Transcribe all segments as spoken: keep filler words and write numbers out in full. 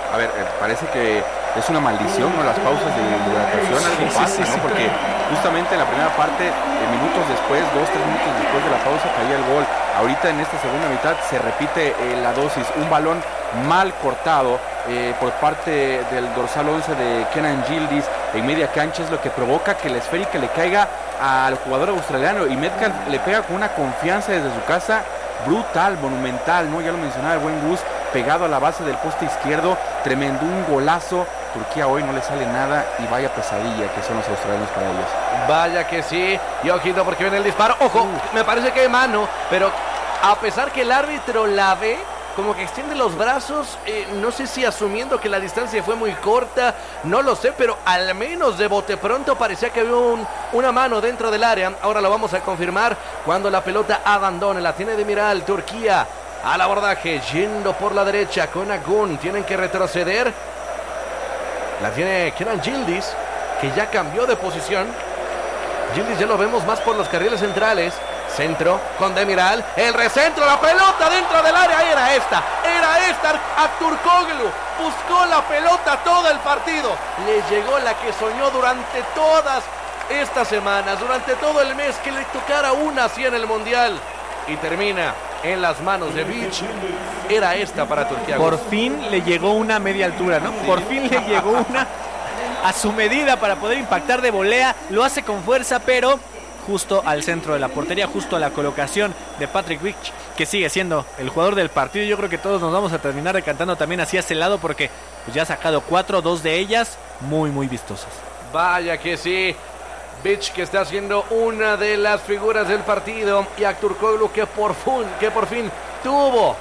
A ver, eh, parece que es una maldición, ¿no? Las pausas de hidratación, algo sí, pasa, sí, sí, ¿no? sí. Porque justamente en la primera parte, eh, minutos después, dos, tres minutos después de la pausa, caía el gol. Ahorita en esta segunda mitad se repite eh, la dosis. Un balón mal cortado eh, por parte del dorsal once de Kenan Yildiz en media cancha es lo que provoca que la esférica le caiga al jugador australiano, y Metcalf le pega con una confianza desde su casa brutal, monumental, ¿no? Ya lo mencionaba el buen Gus, pegado a la base del poste izquierdo, tremendo, un golazo. Turquía hoy no le sale nada, y vaya pesadilla que son los australianos para ellos. Vaya que sí, y ojito porque viene el disparo, ojo, uh. me parece que hay mano, pero a pesar que el árbitro la ve, como que extiende los brazos, eh, no sé si asumiendo que la distancia fue muy corta, no lo sé, pero al menos de bote pronto parecía que había un, una mano dentro del área. Ahora lo vamos a confirmar cuando la pelota abandone, la tiene de Miral, Turquía al abordaje, yendo por la derecha con Agun, tienen que retroceder, la tiene Kenan Yildiz, que ya cambió de posición. Yildiz ya lo vemos más por los carriles centrales. Centro con Demiral, el recentro, la pelota dentro del área, era esta, era esta, Aktürkoğlu buscó la pelota todo el partido, le llegó la que soñó durante todas estas semanas, durante todo el mes, que le tocara una así en el Mundial, y termina en las manos de Vic, era esta para Turquía. Por fin le llegó una a media altura, ¿no? Por fin le llegó una a su medida para poder impactar de volea, lo hace con fuerza, pero justo al centro de la portería, justo a la colocación de Patrick Vich, que sigue siendo el jugador del partido. Yo creo que todos nos vamos a terminar decantando también hacia ese lado, porque pues ya ha sacado cuatro, dos de ellas muy muy vistosas. Vaya que sí, Vich, que está siendo una de las figuras del partido, y Aktürkoğlu, que por fin, que por fin tuvo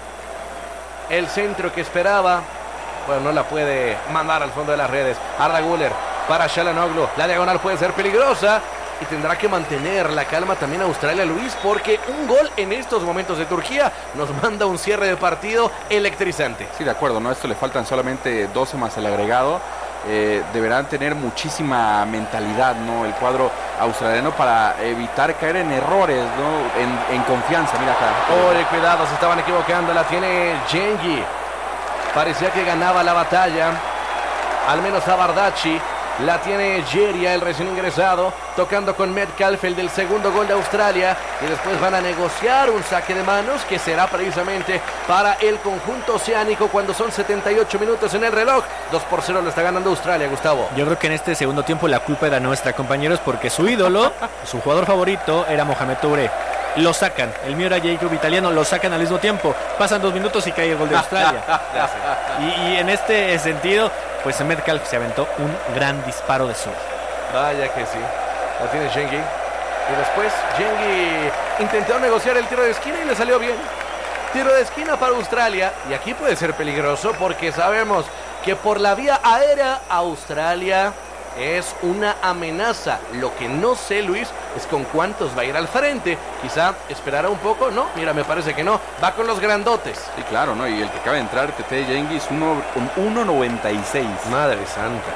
el centro que esperaba. Bueno, no la puede mandar al fondo de las redes. Arda Güler para Çalhanoğlu, la diagonal puede ser peligrosa, y tendrá que mantener la calma también Australia, Luis, porque un gol en estos momentos de Turquía nos manda un cierre de partido electrizante. Sí, de acuerdo, ¿no? Esto le faltan solamente doce más el agregado. Eh, deberán tener muchísima mentalidad, ¿no? El cuadro australiano, para evitar caer en errores, ¿no? En, en confianza, mira acá. Oye, cuidado, se estaban equivocando, la tiene Cengi. Parecía que ganaba la batalla, al menos a Bardacci. La tiene Jeria, el recién ingresado, tocando con Metcalf, el del segundo gol de Australia, y después van a negociar un saque de manos que será precisamente para el conjunto oceánico cuando son setenta y ocho minutos en el reloj. dos por cero lo está ganando Australia, Gustavo. Yo creo que en este segundo tiempo la culpa era nuestra, compañeros, porque su ídolo, su jugador favorito era Mohamed Touré. Lo sacan, el mío era Jacob Italiano, lo sacan al mismo tiempo, pasan dos minutos y cae el gol de Australia. y, y en este sentido, pues Metcalf se aventó un gran disparo de sur. Vaya que sí, la tiene Cengi, y después Cengi intentó negociar el tiro de esquina y le salió bien. Tiro de esquina para Australia, y aquí puede ser peligroso porque sabemos que por la vía aérea Australia es una amenaza. Lo que no sé, Luis, es con cuántos va a ir al frente. Quizá esperará un poco, ¿no? Mira, me parece que no. Va con los grandotes. Sí, claro, ¿no? Y el que acaba de entrar, Tete Cengiz, uno noventa y seis. Madre santa.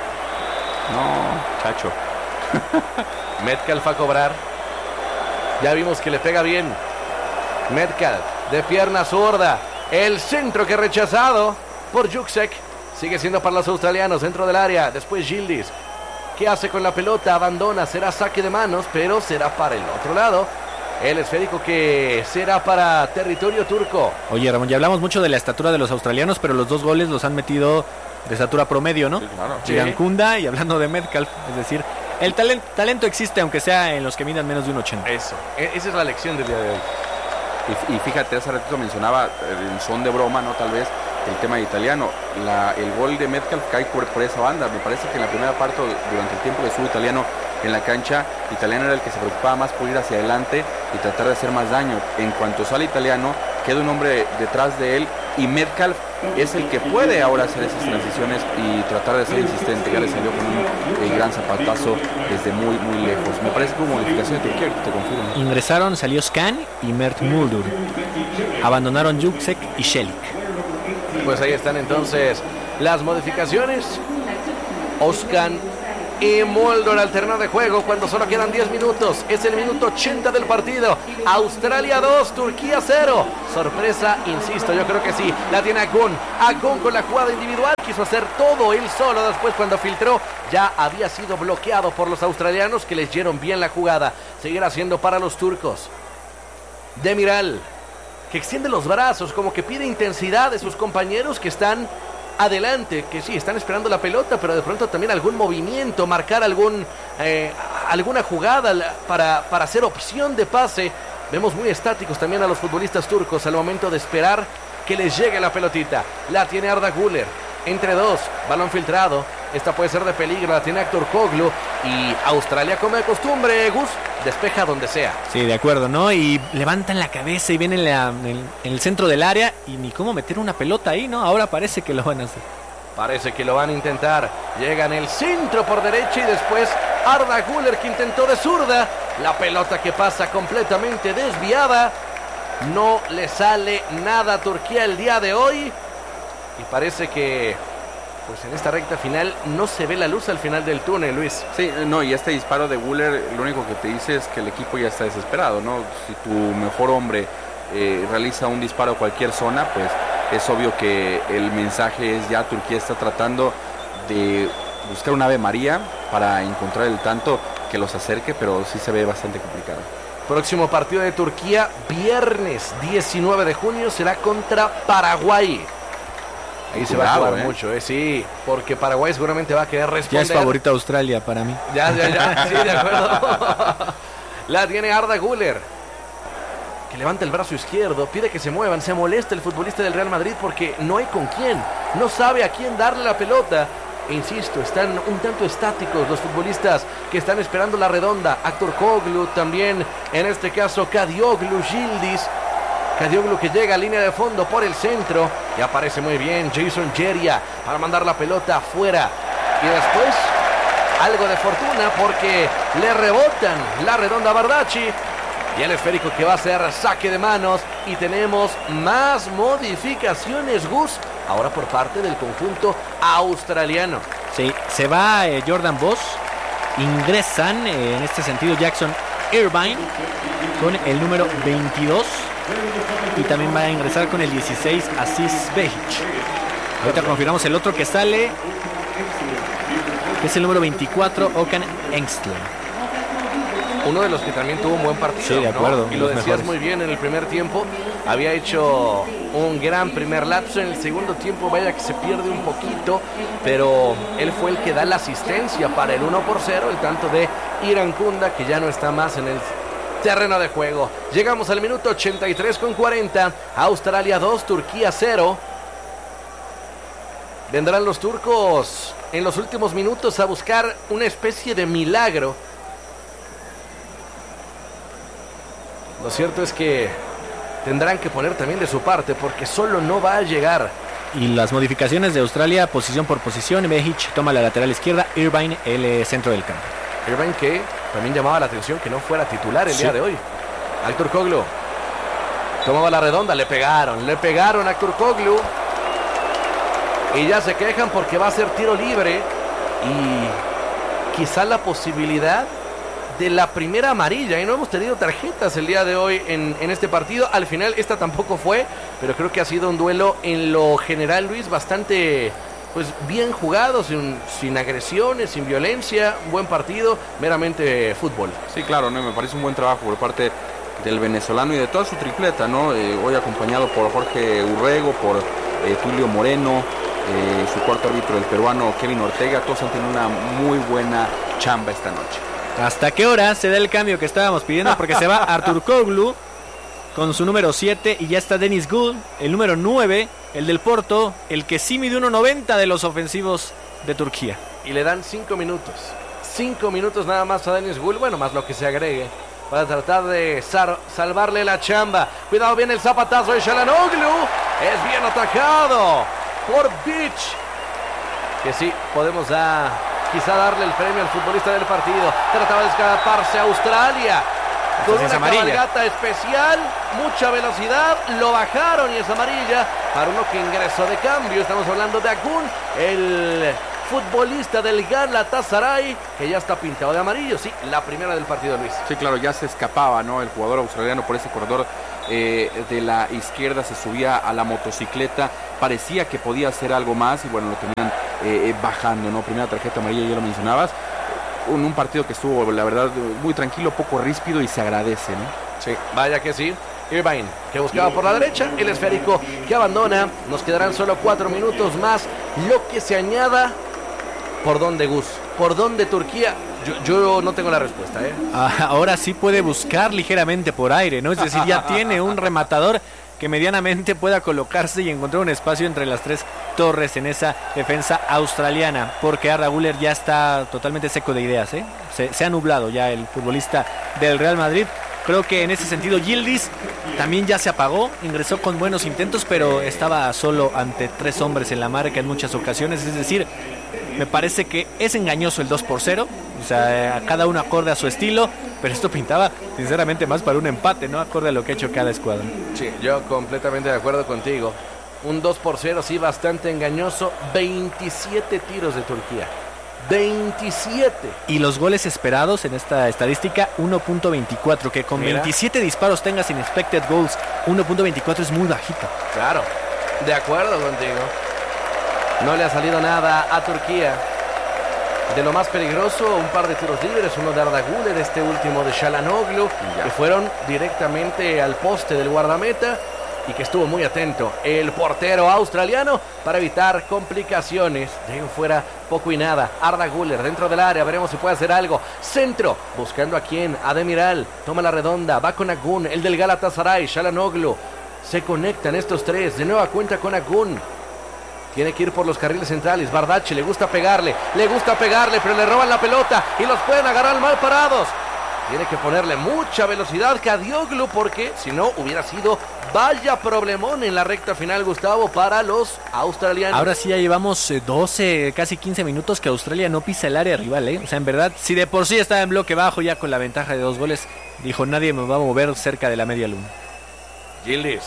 No, chacho. Metcalf a cobrar. Ya vimos que le pega bien. Metcalf, de pierna zurda. El centro que rechazado por Juksek. Sigue siendo para los australianos dentro del área. Después Yildiz. ¿Qué hace con la pelota? Abandona, será saque de manos, pero será para el otro lado. El esférico que será para territorio turco. Oye, Ramón, ya hablamos mucho de la estatura de los australianos, pero los dos goles los han metido de estatura promedio, ¿no? Sí, claro. Chirankunda, y hablando de Metcalf, es decir, el talento, talento existe, aunque sea en los que midan menos de un ochenta. Eso, esa es la lección del día de hoy. Y, y fíjate, hace ratito mencionaba en son de broma, ¿no? Tal vez el tema de Italiano. La, el gol de Metcalf cae por, por esa banda. Me parece que en la primera parte, durante el tiempo que estuvo Italiano en la cancha, Italiano era el que se preocupaba más por ir hacia adelante y tratar de hacer más daño. En cuanto sale Italiano, queda un hombre detrás de él, y Metcalf es el que puede ahora hacer esas transiciones y tratar de ser insistente. Ya le salió con un eh, gran zapatazo desde muy muy lejos. Me parece que hubo modificación de Turquía, que te confirmo. Ingresaron, salió Scan y Mert Muldur. Abandonaron Juksek y Shelik. Pues ahí están entonces las modificaciones. Özcan y Mulder al terreno de juego cuando solo quedan diez minutos. Es el minuto ochenta del partido. Australia dos, Turquía cero. Sorpresa, insisto, yo creo que sí. La tiene Akun. Akun con la jugada individual. Quiso hacer todo él solo. Después cuando filtró ya había sido bloqueado por los australianos que leyeron bien la jugada. Seguirá siendo para los turcos. Demiral, que extiende los brazos, como que pide intensidad de sus compañeros que están adelante, que sí, están esperando la pelota, pero de pronto también algún movimiento, marcar algún eh, alguna jugada para, para hacer opción de pase. Vemos muy estáticos también a los futbolistas turcos al momento de esperar que les llegue la pelotita. La tiene Arda Güler, entre dos, balón filtrado. Esta puede ser de peligro, la tiene Aktürkoğlu. Y Australia, como de costumbre, Gus, despeja donde sea. Sí, de acuerdo, ¿no? Y levantan la cabeza y vienen en, la, en, el, en el centro del área. Y ni cómo meter una pelota ahí, ¿no? Ahora parece que lo van a hacer. Parece que lo van a intentar. Llega en el centro por derecha y después Arda Güler, que intentó de zurda. La pelota que pasa completamente desviada. No le sale nada a Turquía el día de hoy. Y parece que pues en esta recta final no se ve la luz al final del túnel, Luis. Sí, no, y este disparo de Güler lo único que te dice es que el equipo ya está desesperado, ¿no? Si tu mejor hombre eh, realiza un disparo a cualquier zona, pues es obvio que el mensaje es ya Turquía está tratando de buscar un Ave María para encontrar el tanto que los acerque, pero sí se ve bastante complicado. Próximo partido de Turquía, viernes diecinueve de junio, será contra Paraguay. Ahí se va a jugar eh. mucho, eh, sí, porque Paraguay seguramente va a querer responder. Ya es favorita Australia para mí. Ya, ya, ya, sí, de acuerdo. La tiene Arda Güler, que levanta el brazo izquierdo, pide que se muevan, se molesta el futbolista del Real Madrid porque no hay con quién, no sabe a quién darle la pelota. E insisto, están un tanto estáticos los futbolistas que están esperando la redonda. Aktürkoğlu también, en este caso Kadioglu, Yildiz. Kadioglu que llega a línea de fondo por el centro y aparece muy bien Jason Jeria para mandar la pelota afuera. Y después algo de fortuna porque le rebotan la redonda a Bardacci y el esférico que va a ser saque de manos. Y tenemos más modificaciones, Gus, ahora por parte del conjunto australiano. Sí, se va eh, Jordan Voss, ingresan eh, en este sentido Jackson Irvine con el número veintidós y también va a ingresar con el dieciséis Aziz Behic. Ahorita confirmamos el otro que sale, que es el número veinticuatro Okan Engström. Uno de los que también tuvo un buen partido. Sí, de acuerdo. ¿No? Y lo decías mejores. Muy bien en el primer tiempo. Había hecho un gran primer lapso. En el segundo tiempo, vaya que se pierde un poquito. Pero él fue el que da la asistencia para el uno por cero. El tanto de Irankunda, que ya no está más en el terreno de juego. Llegamos al minuto ochenta y tres con cuarenta. Australia dos, Turquía cero. Vendrán los turcos en los últimos minutos a buscar una especie de milagro. Lo cierto es que tendrán que poner también de su parte porque solo no va a llegar. Y las modificaciones de Australia, posición por posición. Behic toma la lateral izquierda, Irvine el centro del campo. Irvine que también llamaba la atención que no fuera titular el sí. día de hoy. Aktürkoğlu tomaba la redonda, le pegaron, le pegaron a Aktürkoğlu. Y ya se quejan porque va a ser tiro libre. Y quizá la posibilidad de la primera amarilla, y no hemos tenido tarjetas el día de hoy en, en este partido. Al final esta tampoco fue, pero creo que ha sido un duelo en lo general, Luis, bastante pues bien jugado, sin, sin agresiones, sin violencia, un buen partido, meramente fútbol. Sí, claro, no, me parece un buen trabajo por parte del venezolano y de toda su tripleta, ¿no? Eh, hoy acompañado por Jorge Urrego, por eh, Tulio Moreno, eh, su cuarto árbitro, el peruano Kevin Ortega. Todos han tenido una muy buena chamba esta noche. ¿Hasta qué hora se da el cambio que estábamos pidiendo? Porque se va Aktürkoğlu con su número siete y ya está Deniz Gül, el número nueve, el del Porto, el que sí mide uno noventa de los ofensivos de Turquía. Y le dan cinco minutos. Cinco minutos nada más a Deniz Gül, bueno, más lo que se agregue, para tratar de sal- salvarle la chamba. Cuidado, bien el zapatazo de Çalhanoğlu. Es bien atajado por Beach. Que sí, podemos dar... quizá darle el premio al futbolista del partido. Trataba de escaparse a Australia con una cabalgata especial, mucha velocidad, lo bajaron y es amarilla para uno que ingresó de cambio. Estamos hablando de Akun, el futbolista del Galatasaray, que ya está pintado de amarillo. Sí, la primera del partido, Luis. Sí, claro, ya se escapaba, ¿no? El jugador australiano por ese corredor eh, de la izquierda, se subía a la motocicleta, parecía que podía hacer algo más y bueno, lo tenían eh, bajando, ¿no? Primera tarjeta amarilla, ya lo mencionabas. Un, un partido que estuvo, la verdad, muy tranquilo, poco ríspido y se agradece, ¿no? Sí, vaya que sí. Irvine, que buscaba por la derecha, el esférico que abandona. Nos quedarán solo cuatro minutos más. Lo que se añada, ¿por dónde, Gus? ¿Por dónde Turquía? Yo, yo no tengo la respuesta, ¿eh? Ahora sí puede buscar ligeramente por aire, ¿no? Es decir, ya tiene un rematador que medianamente pueda colocarse y encontrar un espacio entre las tres torres en esa defensa australiana, porque Arda Güler ya está totalmente seco de ideas, ¿eh? Se, se ha nublado ya el futbolista del Real Madrid. Creo que en ese sentido Yildiz también ya se apagó, ingresó con buenos intentos, pero estaba solo ante tres hombres en la marca en muchas ocasiones. Es decir, me parece que es engañoso el dos por cero, o sea, a cada uno acorde a su estilo, pero esto pintaba sinceramente más para un empate, ¿no? Acorde a lo que ha hecho cada escuadra. Sí, yo completamente de acuerdo contigo. Un dos por cero, sí, bastante engañoso. veintisiete tiros de Turquía. veintisiete. Y los goles esperados en esta estadística, uno punto veinticuatro, que con Mira. veintisiete disparos tengas sin expected goals, uno punto veinticuatro es muy bajito. Claro, de acuerdo contigo. No le ha salido nada a Turquía. De lo más peligroso, un par de tiros libres, uno de Arda Güler, este último de Çalhanoğlu, que fueron directamente al poste del guardameta y que estuvo muy atento el portero australiano para evitar complicaciones. De ahí fuera poco y nada. Arda Güler dentro del área, veremos si puede hacer algo. Centro, buscando a quién, a Demiral, toma la redonda, va con Agun, el del Galatasaray, Çalhanoğlu. Se conectan estos tres, de nueva cuenta con Agun. Tiene que ir por los carriles centrales. Bardacci le gusta pegarle, le gusta pegarle, pero le roban la pelota y los pueden agarrar mal parados. Tiene que ponerle mucha velocidad Kadioglu, porque si no hubiera sido vaya problemón en la recta final, Gustavo, para los australianos. Ahora sí ya llevamos doce, casi quince minutos que Australia no pisa el área rival, ¿eh? O sea, en verdad, si de por sí estaba en bloque bajo ya con la ventaja de dos goles, dijo nadie me va a mover cerca de la media luna. Yildiz,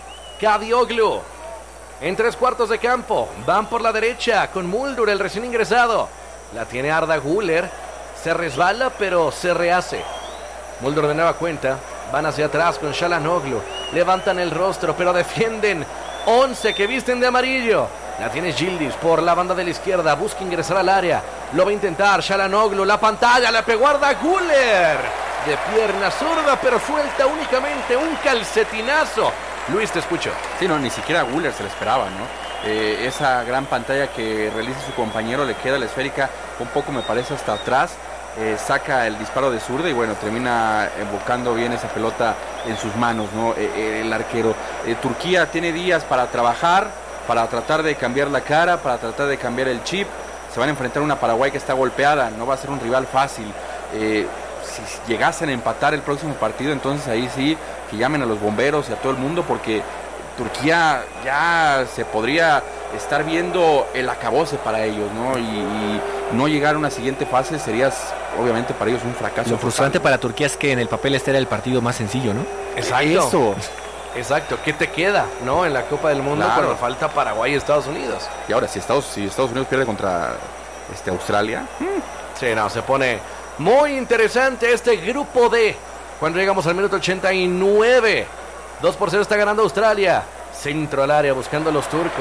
Kadioglu, en tres cuartos de campo, van por la derecha con Muldur, el recién ingresado. La tiene Arda Güler, se resbala pero se rehace. Muldur de nueva cuenta, van hacia atrás con Çalhanoğlu, levantan el rostro pero defienden. once que visten de amarillo. La tiene Yildiz por la banda de la izquierda, busca ingresar al área, lo va a intentar Çalhanoğlu, la pantalla, le pegó Arda Güler de pierna zurda, pero suelta únicamente un calcetinazo. Luis, te escucho. Sí, no, ni siquiera a Güler se le esperaba, ¿no? Eh, esa gran pantalla que realiza su compañero, le queda la esférica un poco, me parece, hasta atrás. Eh, saca el disparo de zurda y bueno, termina embocando bien esa pelota en sus manos, ¿no? Eh, eh, el arquero. Eh, Turquía tiene días para trabajar, para tratar de cambiar la cara, para tratar de cambiar el chip. Se van a enfrentar a una Paraguay que está golpeada, no va a ser un rival fácil. Eh, si llegasen a empatar el próximo partido, entonces ahí sí que llamen a los bomberos y a todo el mundo, porque Turquía ya se podría estar viendo el acabose para ellos, ¿no? Y, y no llegar a una siguiente fase sería obviamente para ellos un fracaso. Lo frustrante para Turquía es que en el papel este era el partido más sencillo, ¿no? Exacto. Eso. Exacto. ¿Qué te queda, no? En la Copa del Mundo, claro, cuando falta Paraguay y Estados Unidos. Y ahora, si Estados, si Estados Unidos pierde contra este, Australia. Sí, no, se pone muy interesante este grupo D. Cuando llegamos al minuto ochenta y nueve. dos por cero está ganando Australia. Centro al área buscando a los turcos.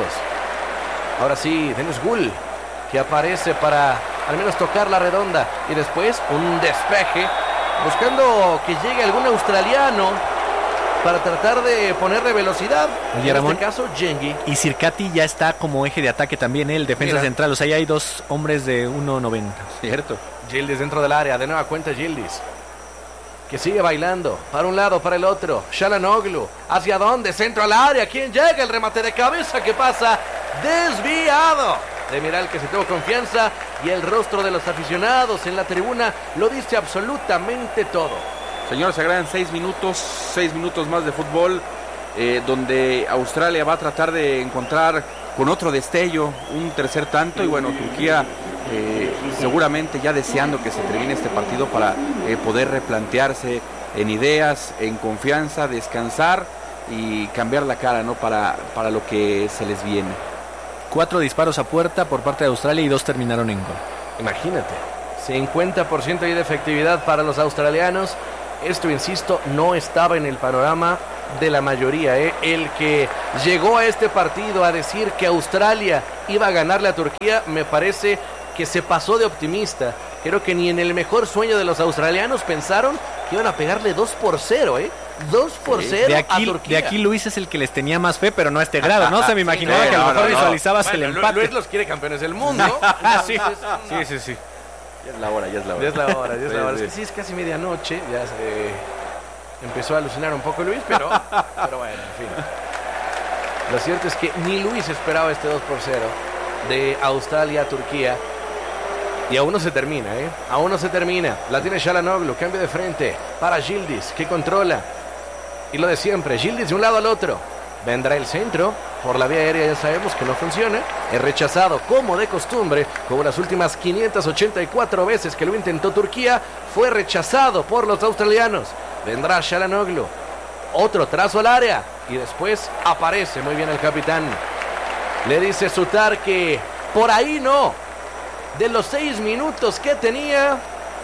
Ahora sí, Deniz Gul, que aparece para al menos tocar la redonda. Y después un despeje, buscando que llegue algún australiano para tratar de ponerle velocidad. Oye, en Ramón, este caso, Gengi. Y Sirkati ya está como eje de ataque también, ¿eh? El defensa Mira. central. O sea, ya hay dos hombres de uno noventa. Cierto. Yildiz dentro del área, de nueva cuenta Yildiz, que sigue bailando, para un lado, para el otro. Çalhanoğlu, ¿hacia dónde? Centro al área, ¿quién llega? El remate de cabeza que pasa desviado. De Miral, que se tuvo confianza, y el rostro de los aficionados en la tribuna lo dice absolutamente todo. Señores, se agregan seis minutos, seis minutos más de fútbol, eh, donde Australia va a tratar de encontrar con otro destello un tercer tanto, y bueno, Turquía eh, seguramente ya deseando que se termine este partido para eh, poder replantearse en ideas, en confianza, descansar y cambiar la cara, ¿no? Para, para lo que se les viene. Cuatro disparos a puerta por parte de Australia y dos terminaron en gol. Imagínate, cincuenta por ciento de efectividad para los australianos. Esto, insisto, no estaba en el panorama de la mayoría, ¿eh? El que llegó a este partido a decir que Australia iba a ganarle a Turquía, me parece que se pasó de optimista. Creo que ni en el mejor sueño de los australianos pensaron que iban a pegarle dos por cero, ¿eh? dos por cero de aquí, a Turquía. De aquí Luis es el que les tenía más fe, pero no a este grado, ¿no? Se me imaginaba Sí, que a lo no, mejor no, no. visualizabas Bueno, el empate. Luis los quiere campeones del mundo. sí. Entonces, sí, sí, sí. Ya es la hora, ya es la hora. Ya es la hora, ya es la hora. Sí, Es que sí, es casi medianoche. Ya se empezó a alucinar un poco Luis, pero, pero bueno, en fin. Lo cierto es que ni Luis esperaba este dos por cero de Australia a Turquía. Y aún no se termina, ¿eh? Aún no se termina. La tiene Çalhanoğlu, cambio de frente para Yildiz, que controla. Y lo de siempre, Yildiz de un lado al otro. Vendrá el centro, por la vía aérea ya sabemos que no funciona. Es rechazado como de costumbre, como las últimas quinientas ochenta y cuatro veces que lo intentó Turquía, fue rechazado por los australianos. Vendrá Çalhanoğlu, otro trazo al área, y después aparece muy bien el capitán. Le dice Sutar que por ahí no. De los seis minutos que tenía,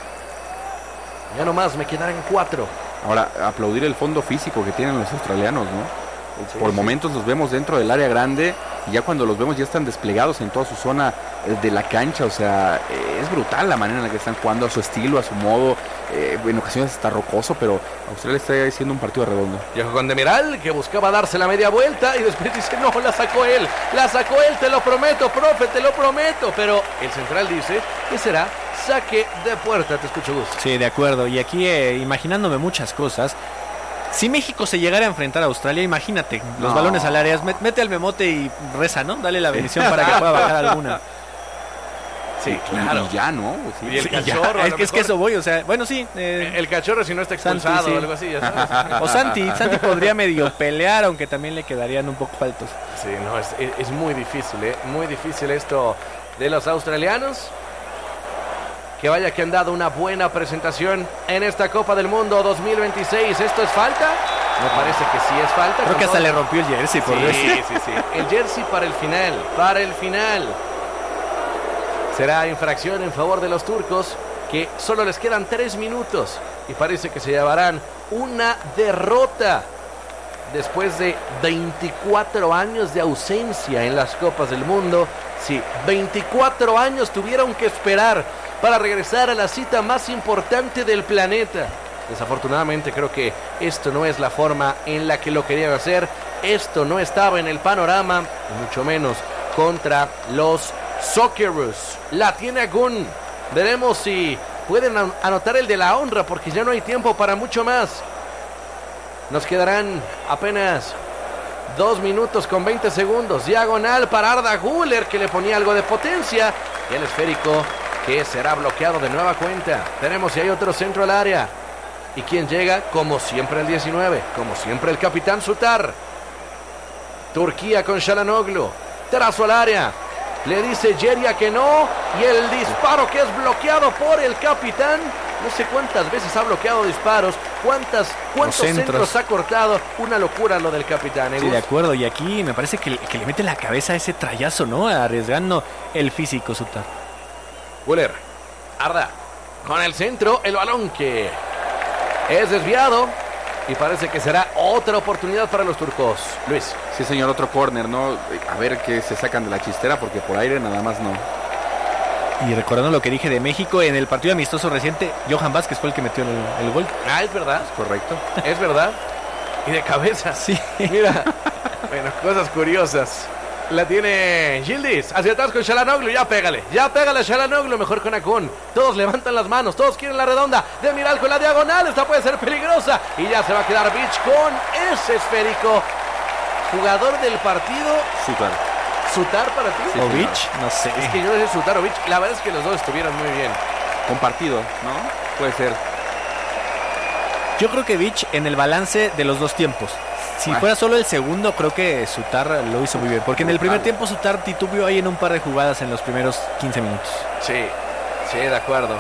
ya nomás me quedarán cuatro. Ahora, aplaudir el fondo físico que tienen los australianos, ¿no? Sí, Por sí. momentos los vemos dentro del área grande y ya cuando los vemos ya están desplegados en toda su zona eh, de la cancha. O sea, eh, es brutal la manera en la que están jugando, a su estilo, a su modo. Eh, en ocasiones está rocoso, pero Australia está haciendo un partido redondo. Llegó con Demiral, que buscaba darse la media vuelta y después dice, no, la sacó él, la sacó él, te lo prometo, profe, te lo prometo. Pero el central dice que será saque de puerta. Te escucho, Gus. Sí, de acuerdo. Y aquí, eh, imaginándome muchas cosas, si México se llegara a enfrentar a Australia, imagínate, los No. balones al área, met- mete al memote y reza, ¿no? Dale la bendición para que pueda bajar alguna. Sí, Y- claro. Y ya, ¿no? Sí. Y el Sí, ya, cachorro, a es lo que es que mejor. eso voy, o sea, bueno, sí. eh, El cachorro si no está Santi, expulsado sí. o algo así, ya sabes. o Santi, Santi podría medio pelear, aunque también le quedarían un poco faltos. Sí, no, es, es- es muy difícil, ¿eh? Muy difícil esto de los australianos. Que vaya que han dado una buena presentación en esta Copa del Mundo dos mil veintiséis. ¿Esto es falta? Me parece que sí es falta. Creo con que hasta todo- le rompió el jersey, por Dios. Sí, sí, sí. El jersey para el final, para el final. Será infracción en favor de los turcos, que solo les quedan tres minutos y parece que se llevarán una derrota después de veinticuatro años de ausencia en las Copas del Mundo. Sí, veinticuatro años tuvieron que esperar para regresar a la cita más importante del planeta. Desafortunadamente creo que esto no es la forma en la que lo querían hacer. Esto no estaba en el panorama, y mucho menos contra los Socceroos. La tiene Agun. Veremos si pueden an- anotar el de la honra, porque ya no hay tiempo para mucho más. Nos quedarán apenas dos minutos con veinte segundos. Diagonal para Arda Güler, que le ponía algo de potencia. Y el esférico que será bloqueado de nueva cuenta. Tenemos si hay otro centro al área. ¿Y quién llega? Como siempre el diecinueve. Como siempre el capitán Sutar. Turquía con Çalhanoğlu. Trazo al área. Le dice Yeria que no. Y el disparo que es bloqueado por el capitán. No sé cuántas veces ha bloqueado disparos. Cuántas, cuántos centros. centros ha cortado. Una locura lo del capitán. ¿eh, Sí, Gus? de acuerdo. Y aquí me parece que, que le mete la cabeza a ese trayazo, ¿no? Arriesgando el físico, Sutar. Güler. Arda. Con el centro. El balón que es desviado. Y parece que será otra oportunidad para los turcos. Luis. Sí, señor, otro córner, ¿no? A ver qué se sacan de la chistera, porque por aire nada más no. Y recordando lo que dije de México, en el partido amistoso reciente, Johan Vázquez fue el que metió el, el gol. Ah, es verdad. Correcto. Es verdad. Y de cabeza. Sí. Mira. Bueno, cosas curiosas. La tiene Yildiz. Hacia atrás con Çalhanoğlu. Ya pégale. Ya pégale a Çalhanoğlu. Mejor con Akun. Todos levantan las manos. Todos quieren la redonda. Demiral con la diagonal. Esta puede ser peligrosa. Y ya se va a quedar Beach con ese esférico. Jugador del partido. Sutar. Sutar para ti. Sí, O señor. Beach, no sé. Es que yo no sé Sutar o Beach. La verdad es que los dos estuvieron muy bien. Compartido, ¿no? Puede ser. Yo creo que Beach en el balance de los dos tiempos. Si Ah. fuera solo el segundo, creo que Sutar lo hizo muy bien. Porque en el primer Claro. tiempo Sutar titubeó ahí en un par de jugadas en los primeros quince minutos. Sí, sí, de acuerdo.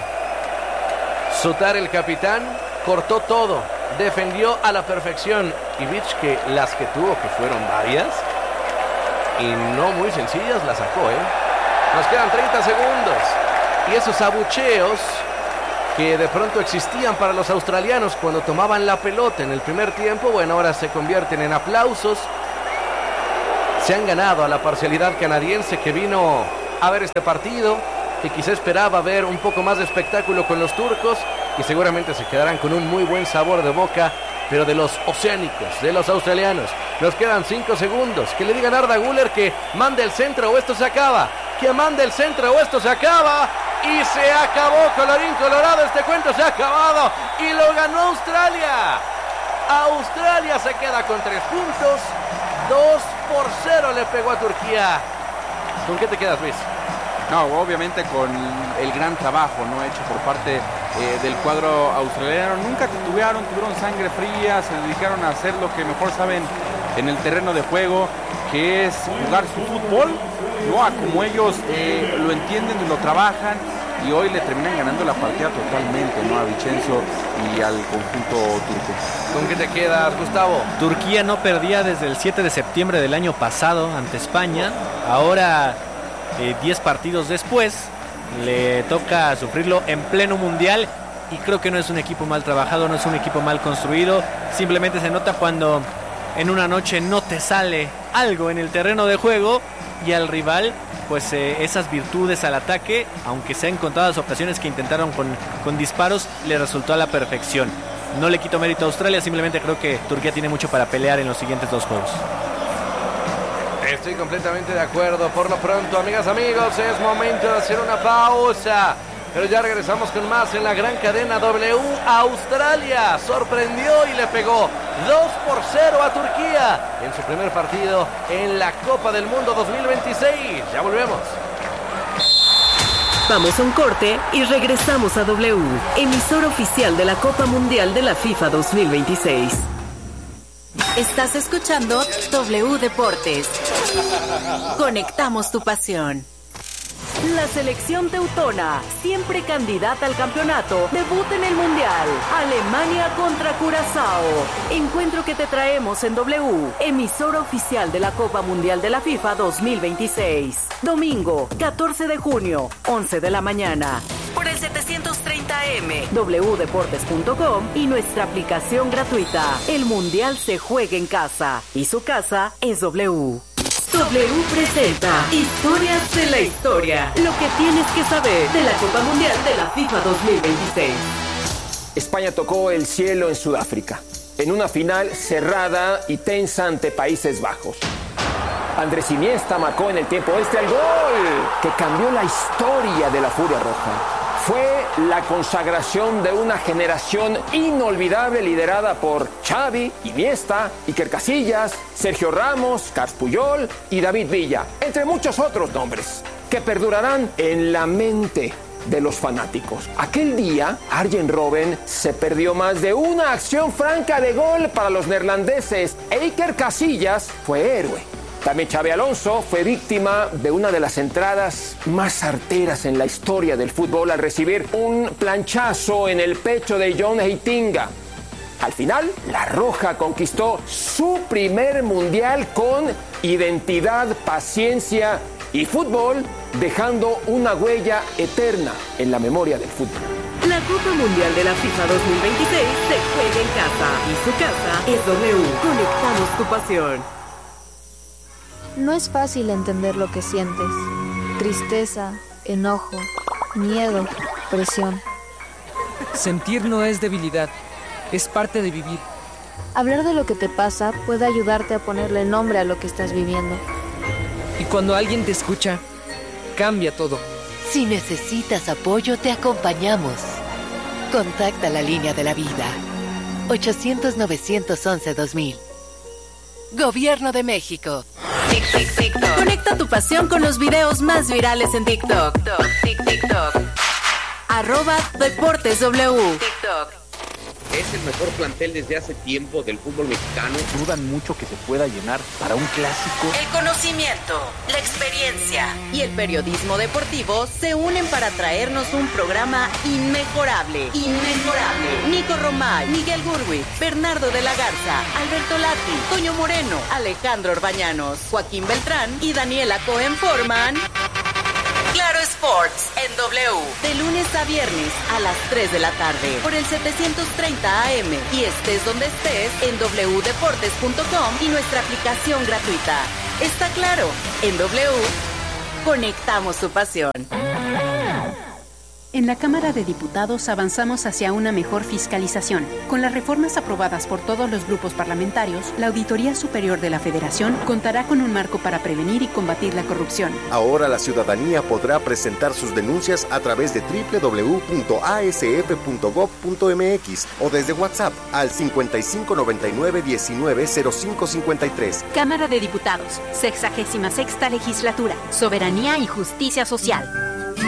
Sutar, el capitán, cortó todo, defendió a la perfección. Y Beach, que las que tuvo, que fueron varias, y no muy sencillas la sacó, ¿eh? Nos quedan treinta segundos. Y esos abucheos que de pronto existían para los australianos cuando tomaban la pelota en el primer tiempo, bueno, ahora se convierten en aplausos. Se han ganado a la parcialidad canadiense que vino a ver este partido, que quizá esperaba ver un poco más de espectáculo con los turcos y seguramente se quedarán con un muy buen sabor de boca, pero de los oceánicos, de los australianos. Nos quedan cinco segundos. Que le digan a Arda Güler que mande el centro o esto se acaba. Que mande el centro o esto se acaba. Y se acabó, colorín colorado, este cuento se ha acabado. Y lo ganó Australia. Australia se queda con tres puntos. dos por cero le pegó a Turquía. ¿Con qué te quedas, Luis? No, obviamente con el gran trabajo, ¿no?, hecho por parte eh, del cuadro australiano. Nunca titubearon, tuvieron sangre fría, se dedicaron a hacer lo que mejor saben en el terreno de juego, que es jugar su fútbol, ¿no?, a como ellos eh, lo entienden y lo trabajan, y hoy le terminan ganando la partida totalmente, ¿no?, a Vicenzo y al conjunto turco. ¿Con qué te quedas, Gustavo? Turquía no perdía desde el siete de septiembre del año pasado ante España. Ahora, eh, diez partidos después, le toca sufrirlo en pleno mundial, y creo que no es un equipo mal trabajado, no es un equipo mal construido. Simplemente se nota cuando en una noche no te sale algo en el terreno de juego y al rival pues eh, esas virtudes al ataque, aunque se han contadas ocasiones que intentaron con, con disparos, le resultó a la perfección. No le quito mérito a Australia, simplemente creo que Turquía tiene mucho para pelear en los siguientes dos juegos. Estoy completamente de acuerdo. Por lo pronto, amigas, amigos, es momento de hacer una pausa. Pero ya regresamos con más en la gran cadena W. Australia sorprendió y le pegó dos por cero a Turquía en su primer partido en la Copa del Mundo dos mil veintiséis. Ya volvemos. Vamos a un corte y regresamos a W, emisora oficial de la Copa Mundial de la FIFA dos mil veintiséis. Estás escuchando W Deportes. Conectamos tu pasión. La selección teutona, siempre candidata al campeonato, debuta en el Mundial. Alemania contra Curazao. Encuentro que te traemos en W, emisora oficial de la Copa Mundial de la FIFA dos mil veintiséis. Domingo, catorce de junio, once de la mañana. Por el setecientos treinta A M, w deportes punto com y nuestra aplicación gratuita. El Mundial se juega en casa y su casa es W. W presenta Historias de la Historia. Lo que tienes que saber de la Copa Mundial de la FIFA dos mil veintiséis. España tocó el cielo en Sudáfrica, en una final cerrada y tensa ante Países Bajos. Andrés Iniesta marcó en el tiempo extra el gol que cambió la historia de la Furia Roja. Fue la consagración de una generación inolvidable liderada por Xavi, Iniesta, Iker Casillas, Sergio Ramos, Carles Puyol y David Villa, entre muchos otros nombres que perdurarán en la mente de los fanáticos. Aquel día, Arjen Robben se perdió más de una acción franca de gol para los neerlandeses e Iker Casillas fue héroe. También Xabi Alonso fue víctima de una de las entradas más arteras en la historia del fútbol al recibir un planchazo en el pecho de John Heitinga. Al final, la Roja conquistó su primer mundial con identidad, paciencia y fútbol, dejando una huella eterna en la memoria del fútbol. La Copa Mundial de la FIFA dos mil veintiséis se juega en casa y su casa es W. Conectamos tu pasión. No es fácil entender lo que sientes. Tristeza, enojo, miedo, presión. Sentir no es debilidad, es parte de vivir. Hablar de lo que te pasa puede ayudarte a ponerle nombre a lo que estás viviendo. Y cuando alguien te escucha, cambia todo. Si necesitas apoyo, te acompañamos. Contacta la línea de la vida. ochocientos, novecientos once, dos mil. Gobierno de México. Tic, tic, TikTok. Conecta tu pasión con los videos más virales en TikTok. TikTok, TikTok. Arroba Deportes W. TikTok. Es el mejor plantel desde hace tiempo del fútbol mexicano. Dudan mucho que se pueda llenar para un clásico. El conocimiento, la experiencia y el periodismo deportivo se unen para traernos un programa inmejorable. Inmejorable. Nico Romay, Miguel Gurwitz, Bernardo de la Garza, Alberto Lati, Toño Moreno, Alejandro Orbañanos, Joaquín Beltrán y Daniela Cohen forman Claro Sports en W, de lunes a viernes a las tres de la tarde por el setecientos treinta A M y estés donde estés en doble u deportes punto com y nuestra aplicación gratuita. Está claro, en W conectamos tu pasión. En la Cámara de Diputados avanzamos hacia una mejor fiscalización. Con las reformas aprobadas por todos los grupos parlamentarios, la Auditoría Superior de la Federación contará con un marco para prevenir y combatir la corrupción. Ahora la ciudadanía podrá presentar sus denuncias a través de doble u doble u doble u punto a s f punto gob punto m x o desde WhatsApp al cincuenta y cinco noventa y nueve diecinueve cero cinco cincuenta y tres. Cámara de Diputados, sexagésima sexta legislatura, soberanía y justicia social.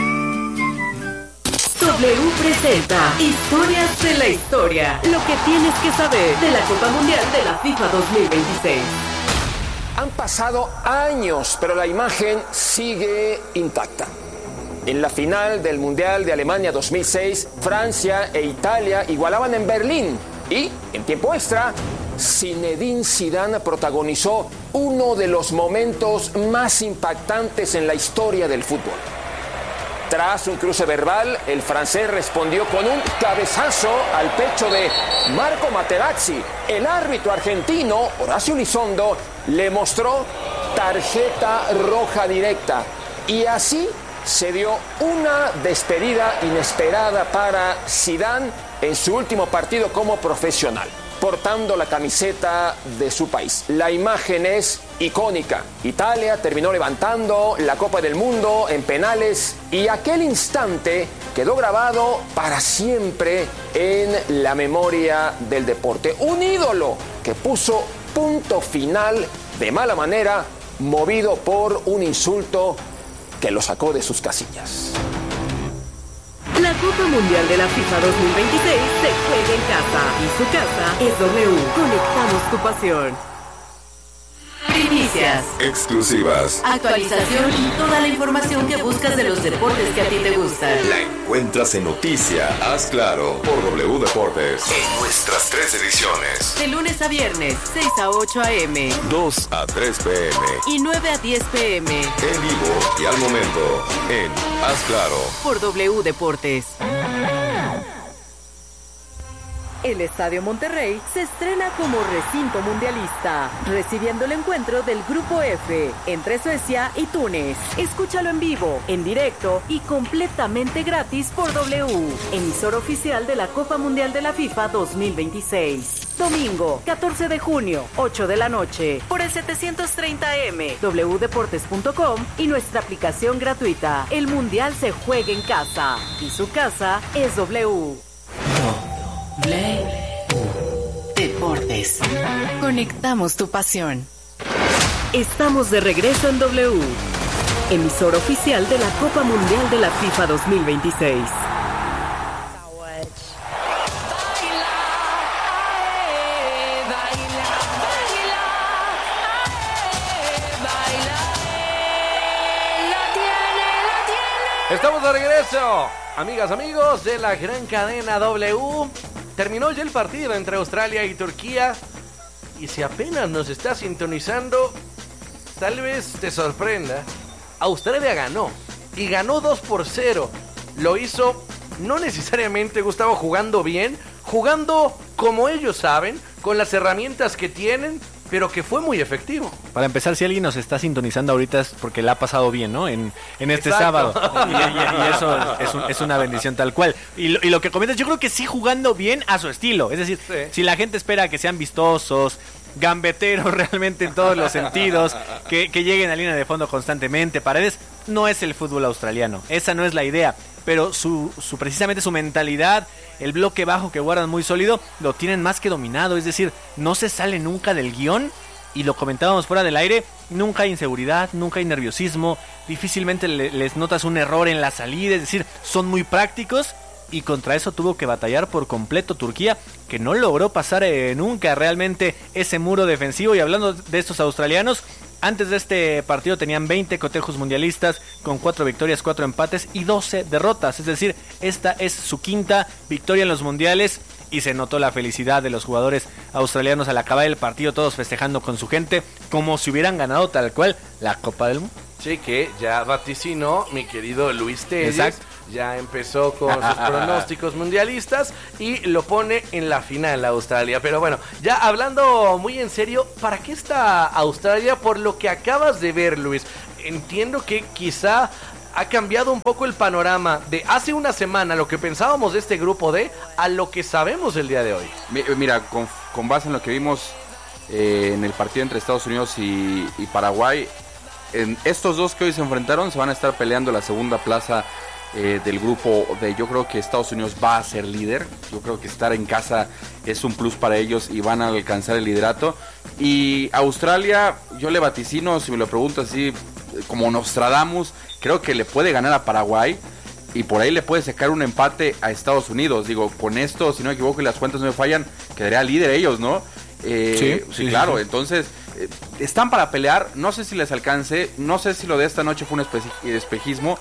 W presenta Historias de la Historia. Lo que tienes que saber de la Copa Mundial de la FIFA dos mil veintiséis. Han pasado años, pero la imagen sigue intacta. En la final del Mundial de Alemania dos mil seis, Francia e Italia igualaban en Berlín. Y, en tiempo extra, Zinedine Zidane protagonizó uno de los momentos más impactantes en la historia del fútbol. Tras un cruce verbal, el francés respondió con un cabezazo al pecho de Marco Materazzi. El árbitro argentino, Horacio Lizondo, le mostró tarjeta roja directa. Y así se dio una despedida inesperada para Zidane en su último partido como profesional, portando la camiseta de su país. La imagen es icónica. Italia terminó levantando la Copa del Mundo en penales y aquel instante quedó grabado para siempre en la memoria del deporte. Un ídolo que puso punto final de mala manera, movido por un insulto que lo sacó de sus casillas. La Copa Mundial de la FIFA dos mil veintiséis se juega en casa y su casa es W. Conectamos tu pasión. Primicias, exclusivas, actualización y toda la información que buscas de los deportes que a ti te gustan. La encuentras en Noticia, Haz Claro, por W Deportes, en nuestras tres ediciones. De lunes a viernes, seis a ocho A M, dos a tres P M y nueve a diez P M. En vivo y al momento, en Haz Claro, por W Deportes. El Estadio Monterrey se estrena como recinto mundialista, recibiendo el encuentro del Grupo F entre Suecia y Túnez. Escúchalo en vivo, en directo y completamente gratis por W, emisor oficial de la Copa Mundial de la FIFA dos mil veintiséis. Domingo, catorce de junio, ocho de la noche, por el setecientos treinta A M, doble u deportes punto com y nuestra aplicación gratuita. El Mundial se juega en casa y su casa es W. W Deportes. Conectamos tu pasión. Estamos de regreso en W, emisor oficial de la Copa Mundial de la FIFA dos mil veintiséis. Estamos de regreso, amigas, amigos de la gran cadena W. Terminó ya el partido entre Australia y Turquía. Y si apenas nos está sintonizando, tal vez te sorprenda. Australia ganó. Y ganó dos por cero. Lo hizo no necesariamente, Gustavo, jugando bien. Jugando como ellos saben, con las herramientas que tienen, pero que fue muy efectivo. Para empezar, si alguien nos está sintonizando ahorita es porque la ha pasado bien, ¿no? En, en este Exacto. sábado. Y, y, y eso es, un, es una bendición tal cual. Y lo, y lo que comentas, yo creo que sí jugando bien a su estilo. Es decir, sí. Si la gente espera que sean vistosos, gambeteros realmente en todos los sentidos, que, que lleguen a línea de fondo constantemente, Paredes, no es el fútbol australiano. Esa no es la idea. Pero su, su precisamente su mentalidad, el bloque bajo que guardan muy sólido, lo tienen más que dominado. Es decir, no se sale nunca del guión. Y lo comentábamos fuera del aire, nunca hay inseguridad, nunca hay nerviosismo, difícilmente le, les notas un error en la salida. Es decir, son muy prácticos y contra eso tuvo que batallar por completo Turquía, que no logró pasar eh, nunca realmente ese muro defensivo. Y hablando de estos australianos, antes de este partido tenían veinte cotejos mundialistas con cuatro victorias, cuatro empates y doce derrotas, es decir, esta es su quinta victoria en los mundiales. Y se notó la felicidad de los jugadores australianos al acabar el partido, todos festejando con su gente como si hubieran ganado tal cual la Copa del Mundo. Sí, que ya vaticinó mi querido Luis Telles. Exacto. Ya empezó con sus pronósticos mundialistas y lo pone en la final Australia. Pero bueno, ya hablando muy en serio, ¿para qué está Australia? Por lo que acabas de ver, Luis, entiendo que quizá ha cambiado un poco el panorama de hace una semana, lo que pensábamos de este grupo D, a lo que sabemos el día de hoy. Mira, con, con base en lo que vimos eh, en el partido entre Estados Unidos y, y Paraguay, en estos dos que hoy se enfrentaron se van a estar peleando la segunda plaza eh, del grupo D. Yo creo que Estados Unidos va a ser líder, yo creo que estar en casa es un plus para ellos y van a alcanzar el liderato. Y Australia, yo le vaticino, si me lo pregunto así, como Nostradamus, creo que le puede ganar a Paraguay y por ahí le puede sacar un empate a Estados Unidos. Digo, con esto, si no me equivoco y las cuentas no me fallan, quedaría líder ellos, ¿no? Eh, sí, sí, sí, claro, sí. Entonces eh, están para pelear, no sé si les alcance, no sé si lo de esta noche fue un espe- espejismo.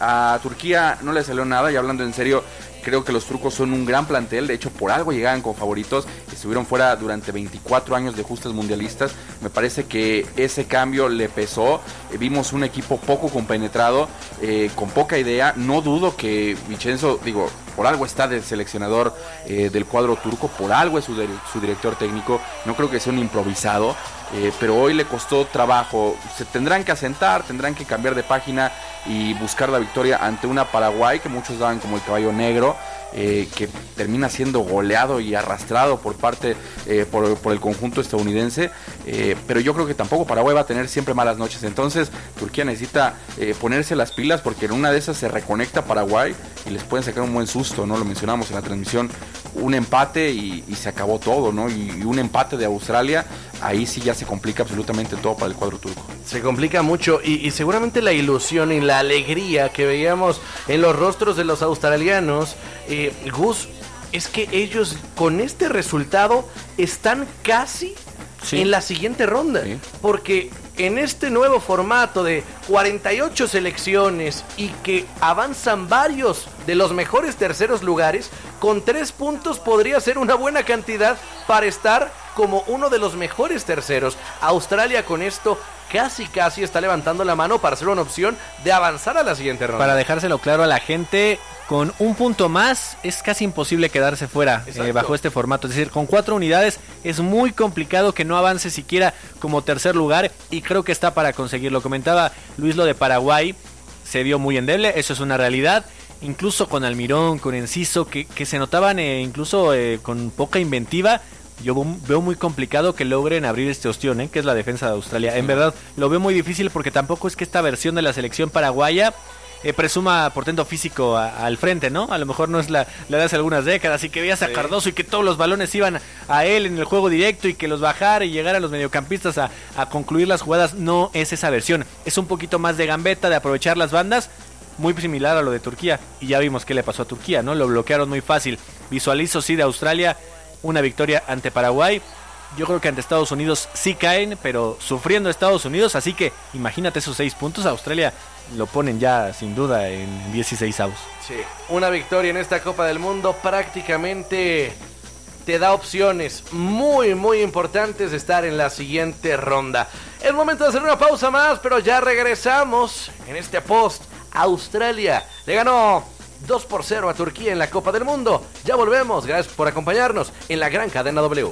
A Turquía no le salió nada, y hablando en serio, creo que los turcos son un gran plantel. De hecho, por algo llegaban con favoritos, estuvieron fuera durante veinticuatro años de justas mundialistas. Me parece que ese cambio le pesó. Eh, vimos un equipo poco compenetrado, eh, con poca idea. No dudo que Vincenzo, digo, por algo está de seleccionador eh, del cuadro turco, por algo es su, de, su director técnico. No creo que sea un improvisado, eh, pero hoy le costó trabajo. Se tendrán que asentar, tendrán que cambiar de página y buscar la victoria ante una Paraguay que muchos daban como el caballo negro, eh, que termina siendo goleado y arrastrado por parte eh, por, por el conjunto estadounidense, eh, pero yo creo que tampoco Paraguay va a tener siempre malas noches. Entonces Turquía necesita eh, ponerse las pilas, porque en una de esas se reconecta Paraguay y les pueden sacar un buen susto, ¿no? Lo mencionamos en la transmisión, un empate y, y se acabó todo, ¿no? Y, y un empate de Australia, ahí sí ya se complica absolutamente todo para el cuadro turco. Se complica mucho y, y seguramente la ilusión y la alegría que veíamos en los rostros de los australianos, eh, Gus, es que ellos con este resultado están casi sí. en la siguiente ronda, sí. porque en este nuevo formato de cuarenta y ocho selecciones y que avanzan varios de los mejores terceros lugares, con tres puntos podría ser una buena cantidad para estar como uno de los mejores terceros. Australia con esto casi casi está levantando la mano para ser una opción de avanzar a la siguiente ronda. Para dejárselo claro a la gente, con un punto más es casi imposible quedarse fuera eh, bajo este formato. Es decir, con cuatro unidades es muy complicado que no avance siquiera como tercer lugar, y creo que está para conseguirlo. Comentaba Luis lo de Paraguay, se vio muy endeble, eso es una realidad. Incluso con Almirón, con Enciso, que, que se notaban eh, incluso eh, con poca inventiva. Yo veo muy complicado que logren abrir este ostión, ¿eh? que es la defensa de Australia. En verdad, lo veo muy difícil, porque tampoco es que esta versión de la selección paraguaya eh, presuma portento físico a, al frente, ¿no? A lo mejor no es la, la de hace algunas décadas, y que veías a sí. Cardoso y que todos los balones iban a él en el juego directo y que los bajara y llegara a los mediocampistas a, a concluir las jugadas. No es esa versión, es un poquito más de gambeta, de aprovechar las bandas, muy similar a lo de Turquía, y ya vimos qué le pasó a Turquía, ¿no? Lo bloquearon muy fácil. Visualizo sí de Australia una victoria ante Paraguay. Yo creo que ante Estados Unidos sí caen, pero sufriendo Estados Unidos, así que imagínate esos seis puntos. Australia lo ponen ya sin duda en dieciséis avos. Sí, una victoria en esta Copa del Mundo prácticamente te da opciones muy muy importantes de estar en la siguiente ronda. Es momento de hacer una pausa más, pero ya regresamos en este post. Australia le ganó dos por cero a Turquía en la Copa del Mundo. Ya volvemos, gracias por acompañarnos en la gran cadena W.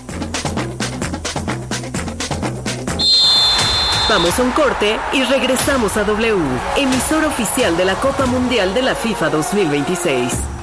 Vamos a un corte y regresamos a W, emisora oficial de la Copa Mundial de la FIFA dos mil veintiséis.